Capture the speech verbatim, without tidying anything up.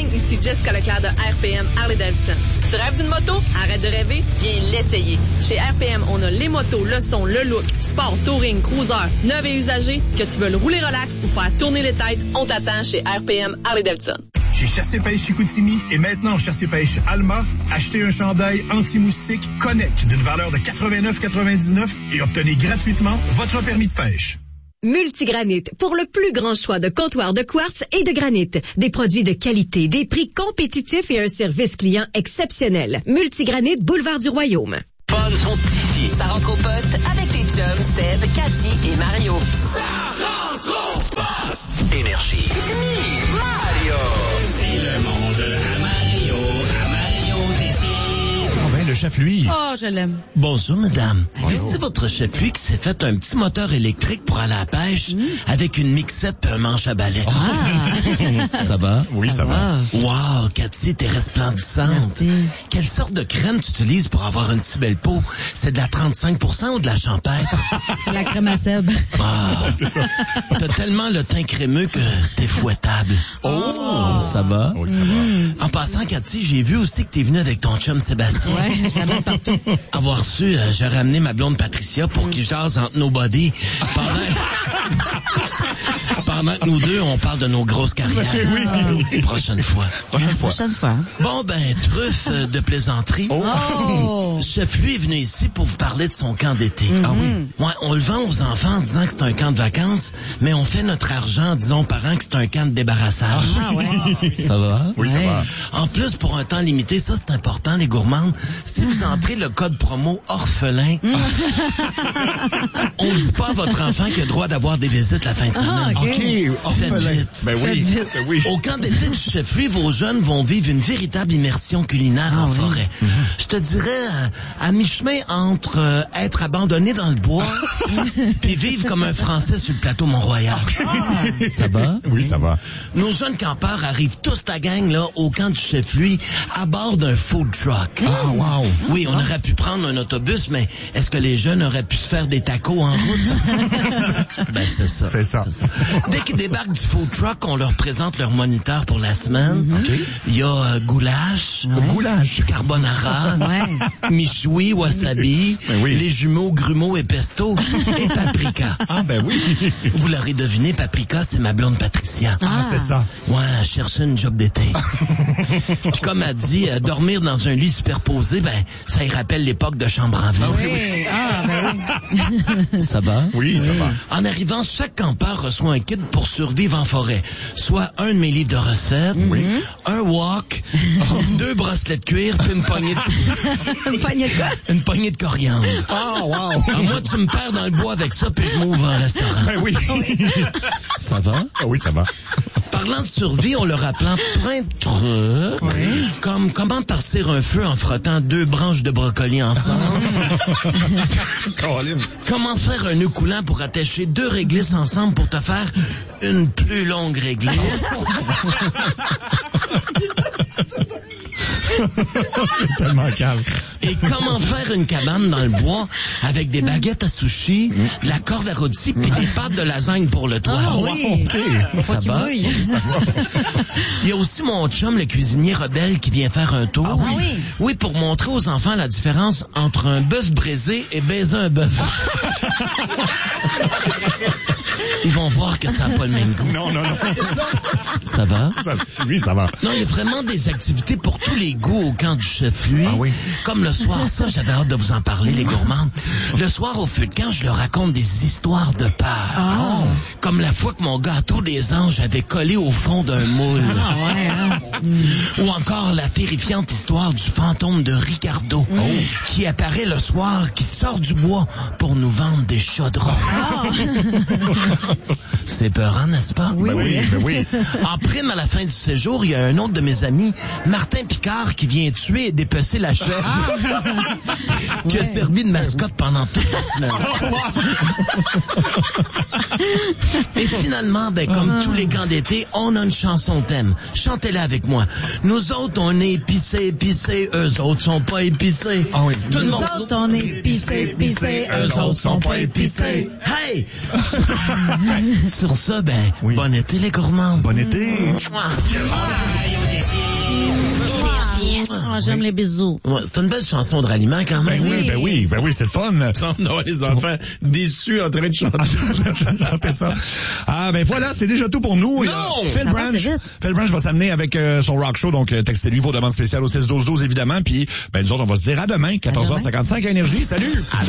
ici Jessica Leclerc de R P M Harley-Davidson. Tu rêves d'une moto? Arrête de rêver, viens l'essayer. Chez R P M, on a les motos, le son, le look, sport, touring, cruiser, neuves et usagées, que tu veux rouler relax ou faire tourner les têtes, on t'attend chez R P M Harley-Davidson. Chez Chassé-Pêche Chicoutimi et maintenant Chassé-Pêche Alma, achetez un chandail anti-moustique Connect d'une valeur de quatre-vingt-neuf quatre-vingt-dix-neuf et obtenez gratuitement votre permis de pêche. Multigranit, pour le plus grand choix de comptoirs de quartz et de granit. Des produits de qualité, des prix compétitifs et un service client exceptionnel. Multigranit, boulevard du Royaume. Bonnes sont ici. Ça rentre au poste avec tes chums Seb, Cathy et Mario. Ça rentre au poste. Énergie. Mario. C'est le monde à Mario, à Mario Tessier. Oh ben, le chef lui. Oh, je l'aime. Bonjour, madame. Bonjour. C'est votre chef lui qui s'est fait un petit moteur électrique pour aller à la pêche mmh. avec une mixette et un manche à balai. Ah. Ça va? Oui, ça, ça va. va. Wow, Cathy, t'es resplendissante. Merci. Quelle sorte de crème tu utilises pour avoir une si belle peau? C'est de la trente-cinq pour cent ou de la champêtre? C'est la crème à Seb. Ah, t'as tellement le teint crémeux que t'es fouettable. Oh, ça va? Oui, ça mmh. va. En passant, Cathy, j'ai vu aussi que t'es venue avec ton chum Sébastien. Ouais, j'amène partout. Avoir su, euh, j'ai ramené ma blonde Patricia pour mmh. qu'il jase entre nos bodies pendant... pendant que nous deux, on parle de nos grosses carrières. Oui, oui. Prochaine fois. Prochaine fois. Prochaine fois. Bon, ben, truffe euh, de plaisanterie. Oh! Oh. Chef, lui, est venu ici pour vous parler de son camp d'été. Mm-hmm. Ah oui? Ouais, on le vend aux enfants en disant que c'est un camp de vacances, mais on fait notre argent en disant aux parents que c'est un camp de débarrassage. Ah ouais. Ça va? Oui, ouais. Ça va. En plus, pour un temps limité, ça, c'est important, les gourmandes. Si vous entrez le code promo orphelin, mm. on ne dit pas à votre enfant qu'il a le droit d'avoir des visites la fin de semaine. Ah, OK. OK, orphelin. Vite. Ben oui. Ben oui. Au camp d'été du chef lui, vos jeunes vont vivre une véritable immersion culinaire ah, en oui. forêt. Mm-hmm. Je te dirais, euh, à mi-chemin entre euh, être abandonné dans le bois puis vivre comme un Français sur le plateau Mont-Royal. Ah. Ça va? Oui, ça va. Nos jeunes campeurs arrivent tous ta gang là au camp du chef lui à bord d'un food truck. Ah, wow. Oui, on aurait pu prendre un autobus, mais est-ce que les jeunes auraient pu se faire des tacos en route? Ben, c'est ça. C'est ça. C'est ça. Dès qu'ils débarquent du food truck, on leur présente leur moniteur pour la semaine. Mm-hmm. Okay. Il y a euh, goulash, ouais. goulash, carbonara, ouais. michoui, wasabi, ben oui. les jumeaux grumeaux et pesto et paprika. Ah ben oui. Vous l'aurez deviné, paprika, c'est ma blonde Patricia. Ah, ah c'est ça. Ouais, elle cherchait une job d'été. Puis comme elle dit, euh, dormir dans un lit superposé, ben ça y rappelle l'époque de chambre en ville. Ah oui. Ah ben oui. Ça va? Oui, ça va. En arrivant, chaque campeur reçoit un kit pour survivre en forêt. Soit un de mes livres de recettes, oui. un wok, deux bracelets de cuir, puis une poignée de... une poignée de quoi? Une poignée de coriandre. Oh, wow! Alors moi, tu me perds dans le bois avec ça, puis je m'ouvre un restaurant. Ben oui. Ça va? Ah oui, ça va. Parlant de survie, on leur apprend plein de trucs, oui. comme comment partir un feu en frottant deux branches de brocoli ensemble, comment faire un nœud coulant pour attacher deux réglisses ensemble pour te faire une plus longue réglisse. Tellement calme. Et comment faire une cabane dans le bois avec des baguettes à sushi, de la corde à rôti puis des pâtes de lasagne pour le toit. Ah oui. Okay. Ça va? Ça va. Il y a aussi mon chum, le cuisinier rebelle, qui vient faire un tour. Ah oui? Oui, oui pour montrer aux enfants la différence entre un bœuf braisé et baiser un bœuf. Ils vont voir que ça n'a pas le même goût. Non, non, non. Ça va? Ça, oui, ça va. Non, il y a vraiment des activités pour tous les goûts au camp du chef lui. Ah oui? Comme le soir, ça, j'avais hâte de vous en parler, les gourmands. Le soir, au feu de camp, je leur raconte des histoires de peur. Oh. Comme la fois que mon gâteau des anges avait collé au fond d'un moule. Ah ouais, hein? Ou encore la terrifiante histoire du fantôme de Ricardo, oh. qui apparaît le soir, qui sort du bois pour nous vendre des chaudrons. Oh. C'est peurant, n'est-ce pas? Oui, ben oui, ben oui. En prime, à la fin du séjour, il y a un autre de mes amis, Martin Picard, qui vient tuer et dépecer la chèvre, ah. qui ouais. a servi de mascotte pendant toute la semaine. Et finalement, ben, comme ah. tous les camps d'été, on a une chanson thème. Chantez-la avec moi. Nous autres, on est épicés, épicés, eux autres sont pas épicés. Ah oui. Tout le monde. Nous autres, on est épicés, épicés, eux autres sont pas épicés. Hey! Sur ça, ben, oui. Bon été les gourmands. Bon été. Mouah. Ah, j'aime les bisous. Ouais, c'est une belle chanson de ralliement quand Ben même. oui, ben oui, ben oui, c'est le fun. On a les enfants déçus en train de chanter. Chanter ça. Ah, ben voilà, c'est déjà tout pour nous. Non! Phil Ça va, Branch, c'est vite. Phil Branch va s'amener avec euh, son rock show, donc euh, textez-lui vos demandes spéciales au six douze douze évidemment, puis ben nous autres, on va se dire à demain, quatorze heures cinquante-cinq à Énergie. Salut! À